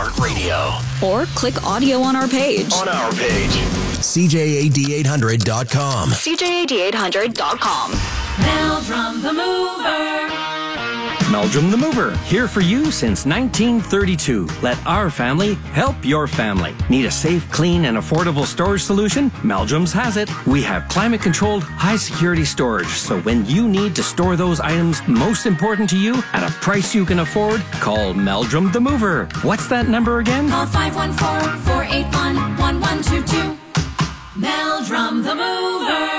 iHeartRadio. Or click audio on our page. CJAD800.com. CJAD800.com. Meldrum the Mover. Meldrum the Mover, here for you since 1932. Let our family help your family. Need a safe, clean, and affordable storage solution? Meldrum's has it. We have climate-controlled, high-security storage, so when you need to store those items most important to you at a price you can afford, call Meldrum the Mover. What's that number again? Call 514-481-1122. Meldrum the Mover.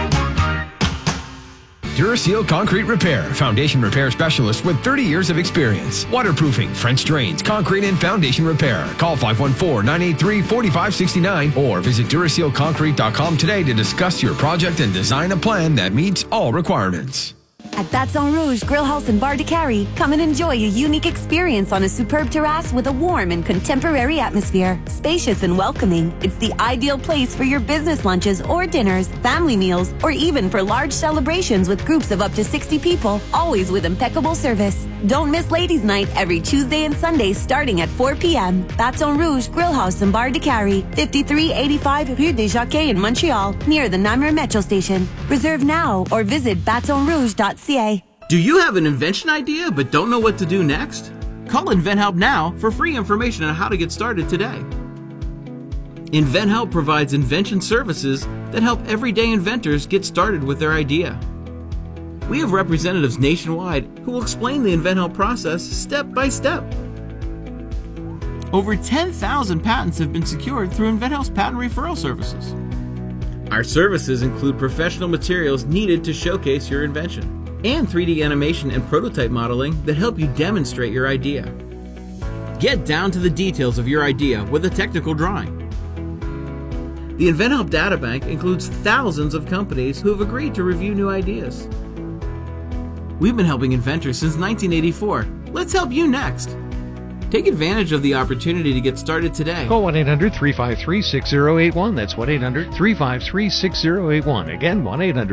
Duraseal Concrete Repair, foundation repair specialist with 30 years of experience. Waterproofing, French drains, concrete and foundation repair. Call 514-983-4569 or visit DurasealConcrete.com today to discuss your project and design a plan that meets all requirements. At Baton Rouge Grill House and Bar de Carrie, come and enjoy a unique experience on a superb terrace with a warm and contemporary atmosphere. Spacious and welcoming, it's the ideal place for your business lunches or dinners, family meals, or even for large celebrations with groups of up to 60 people, always with impeccable service. Don't miss Ladies' Night every Tuesday and Sunday starting at 4 p.m. Baton Rouge Grill House and Bar de Carrie, 5385 Rue des Jockeys in Montreal, near the Namur Metro Station. Reserve now or visit batonrouge.ca. Do you have an invention idea but don't know what to do next? Call InventHelp now for free information on how to get started today. InventHelp provides invention services that help everyday inventors get started with their idea. We have representatives nationwide who will explain the InventHelp process step by step. Over 10,000 patents have been secured through InventHelp's patent referral services. Our services include professional materials needed to showcase your invention, and 3D animation and prototype modeling that help you demonstrate your idea. Get down to the details of your idea with a technical drawing. The InventHelp Databank includes thousands of companies who have agreed to review new ideas. We've been helping inventors since 1984. Let's help you next. Take advantage of the opportunity to get started today. Call 1-800-353-6081. That's 1-800-353-6081. Again,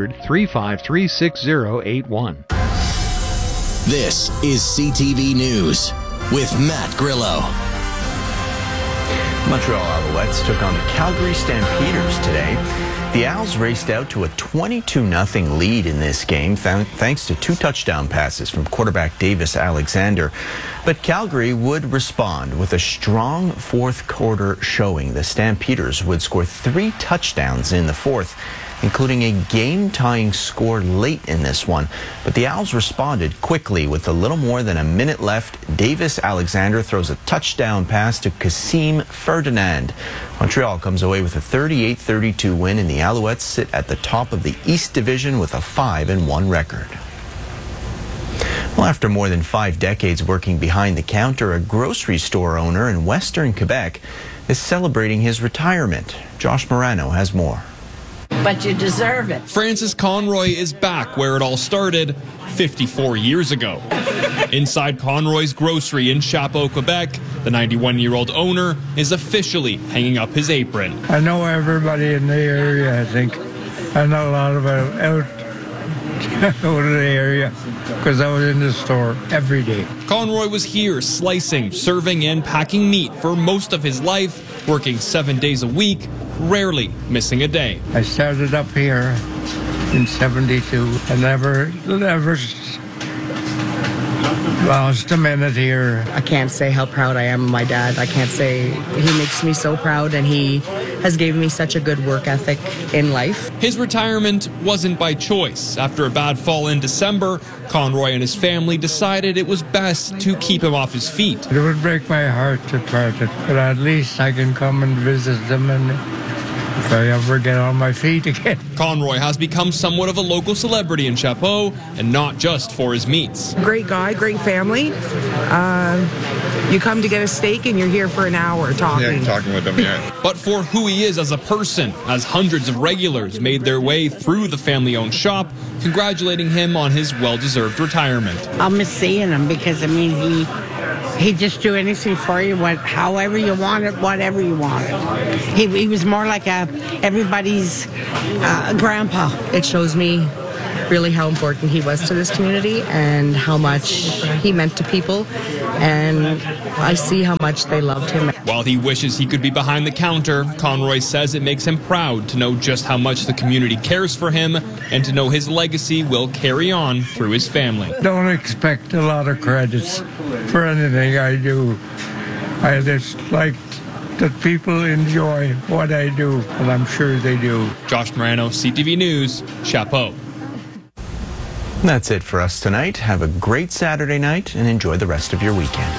1-800-353-6081. This is CTV News with Matt Grillo. Montreal Alouettes took on the Calgary Stampeders today. The Owls raced out to a 22-0 lead in this game thanks to 2 touchdown passes from quarterback Davis Alexander. But Calgary would respond with a strong fourth quarter showing. The Stampeders would score 3 touchdowns in the fourth, including a game-tying score late in this one. But the Owls responded quickly with a little more than a minute left. Davis Alexander throws a touchdown pass to Kasim Ferdinand. Montreal comes away with a 38-32 win, and the Alouettes sit at the top of the East Division with a 5-1 record. Well, after more than 5 decades working behind the counter, a grocery store owner in Western Quebec is celebrating his retirement. Josh Morano has more. But you deserve it. Francis Conroy is back where it all started 54 years ago. Inside Conroy's grocery in Chapeau, Quebec, the 91-year-old owner is officially hanging up his apron. I know everybody in the area, I think. I know a lot about out of the area because I was in the store every day. Conroy was here slicing, serving, and packing meat for most of his life, working 7 days a week, rarely missing a day. I started up here in 72. I never lost a minute here. I can't say how proud I am of my dad. I can't say he makes me so proud, and he has given me such a good work ethic in life. His retirement wasn't by choice. After a bad fall in December, Conroy and his family decided it was best to keep him off his feet. It would break my heart to part it, but at least I can come and visit them and if I ever get on my feet again. Conroy has become somewhat of a local celebrity in Chapeau, and not just for his meats. Great guy, great family. You come to get a steak and you're here for an hour talking. Yeah, talking with them, yeah. But for who he is as a person, as hundreds of regulars made their way through the family-owned shop, congratulating him on his well-deserved retirement. I'll miss seeing him because, I mean, he just do anything for you, however you want it, whatever you want it. He was more like everybody's grandpa. It shows me really how important he was to this community and how much he meant to people. And I see how much they loved him. While he wishes he could be behind the counter, Conroy says it makes him proud to know just how much the community cares for him and to know his legacy will carry on through his family. Don't expect a lot of credits for anything I do. I just like that people enjoy what I do, and I'm sure they do. Josh Morano, CTV News, Chapeau. That's it for us tonight. Have a great Saturday night and enjoy the rest of your weekend.